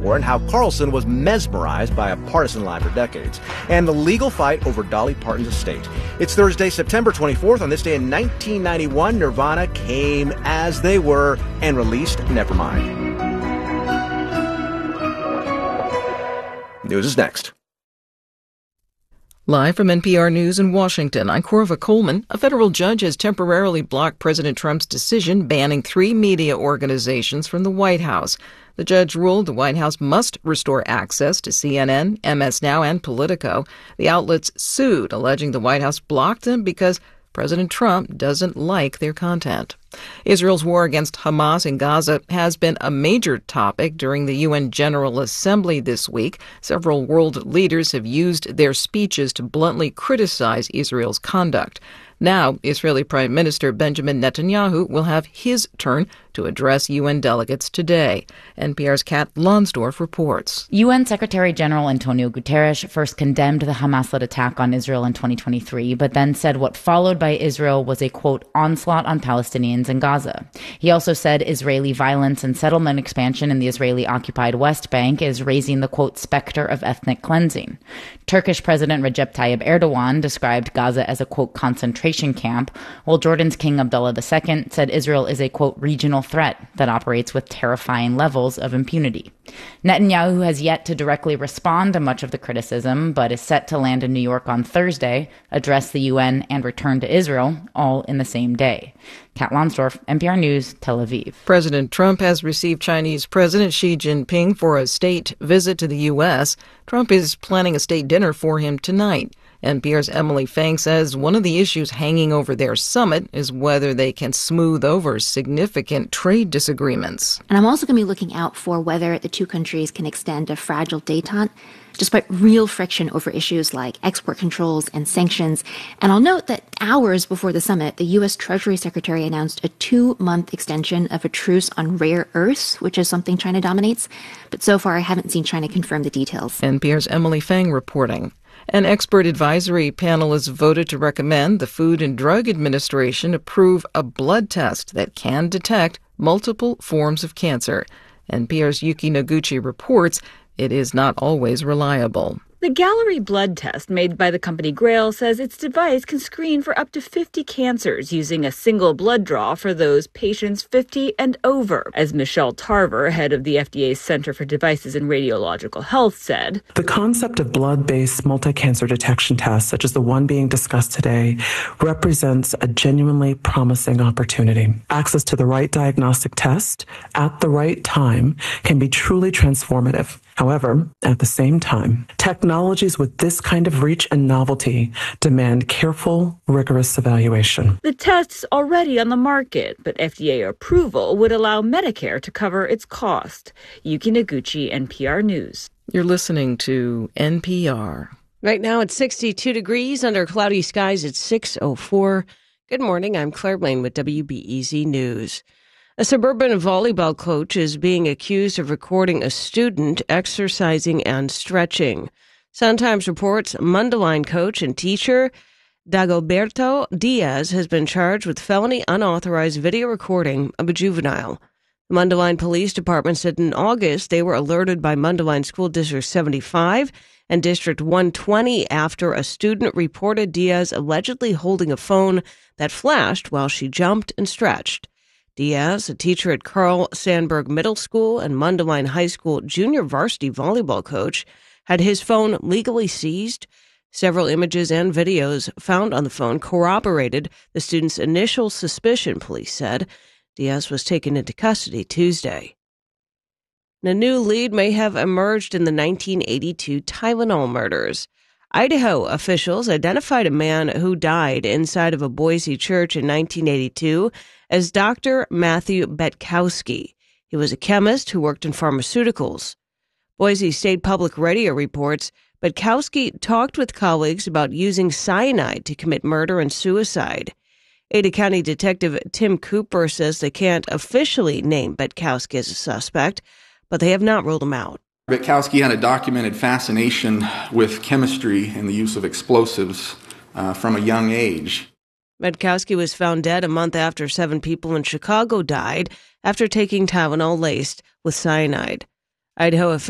war and how Carlson was mesmerized by a partisan lie for decades, and the legal fight over Dolly Parton's estate. It's Thursday, September 24th. On this day in 1991, Nirvana came as they were and released Nevermind. News is next. Live from NPR News in Washington, I'm Corva Coleman. A federal judge has temporarily blocked President Trump's decision banning 3 media organizations from the White House. The judge ruled the White House must restore access to CNN, MS Now, and Politico. The outlets sued, alleging the White House blocked them because President Trump doesn't like their content. Israel's war against Hamas in Gaza has been a major topic during the UN General Assembly this week. Several world leaders have used their speeches to bluntly criticize Israel's conduct. Now, Israeli Prime Minister Benjamin Netanyahu will have his turn to address UN delegates today. NPR's Kat Lonsdorf reports. UN Secretary-General Antonio Guterres first condemned the Hamas-led attack on Israel in 2023, but then said what followed by Israel was a, quote, onslaught on Palestinians in Gaza. He also said Israeli violence and settlement expansion in the Israeli-occupied West Bank is raising the, quote, specter of ethnic cleansing. Turkish President Recep Tayyip Erdogan described Gaza as a, quote, concentration camp, while Jordan's King Abdullah II said Israel is a, quote, regional threat that operates with terrifying levels of impunity. Netanyahu has yet to directly respond to much of the criticism, but is set to land in New York on Thursday, address the UN, and return to Israel, all in the same day. Kat Lonsdorf, NPR News, Tel Aviv. President Trump has received Chinese President Xi Jinping for a state visit to the U.S. Trump is planning a state dinner for him tonight. NPR's Emily Fang says one of the issues hanging over their summit is whether they can smooth over significant trade disagreements. And I'm also going to be looking out for whether the two countries can extend a fragile détente, despite real friction over issues like export controls and sanctions. And I'll note that hours before the summit, the U.S. Treasury Secretary announced a 2-month extension of a truce on rare earths, which is something China dominates. But so far, I haven't seen China confirm the details. NPR's Emily Fang reporting. An expert advisory panel has voted to recommend the Food and Drug Administration approve a blood test that can detect multiple forms of cancer. NPR's Yuki Noguchi reports it is not always reliable. The Gallery blood test made by the company Grail says its device can screen for up to 50 cancers using a single blood draw for those patients 50 and over. As Michelle Tarver, head of the FDA's Center for Devices and Radiological Health, said, the concept of blood-based multi-cancer detection tests, such as the one being discussed today, represents a genuinely promising opportunity. Access to the right diagnostic test at the right time can be truly transformative. However, at the same time, technologies with this kind of reach and novelty demand careful, rigorous evaluation. The test's already on the market, but FDA approval would allow Medicare to cover its cost. Yuki Noguchi, NPR News. You're listening to NPR. Right now it's 62 degrees under cloudy skies at 6:04. Good morning, I'm Claire Blaine with WBEZ News. A suburban volleyball coach is being accused of recording a student exercising and stretching. Sun-Times reports Mundelein coach and teacher Dagoberto Diaz has been charged with felony unauthorized video recording of a juvenile. The Mundelein Police Department said in August they were alerted by Mundelein School District 75 and District 120 after a student reported Diaz allegedly holding a phone that flashed while she jumped and stretched. Diaz, a teacher at Carl Sandburg Middle School and Mundelein High School junior varsity volleyball coach, had his phone legally seized. Several images and videos found on the phone corroborated the student's initial suspicion, police said. Diaz was taken into custody Tuesday. A new lead may have emerged in the 1982 Tylenol murders. Idaho officials identified a man who died inside of a Boise church in 1982 as Dr. Matthew Betkowski. He was a chemist who worked in pharmaceuticals. Boise State Public Radio reports Betkowski talked with colleagues about using cyanide to commit murder and suicide. Ada County Detective Tim Cooper says they can't officially name Betkowski as a suspect, but they have not ruled him out. Betkowski had a documented fascination with chemistry and the use of explosives from a young age. Betkowski was found dead a month after 7 people in Chicago died after taking Tylenol laced with cyanide. Idaho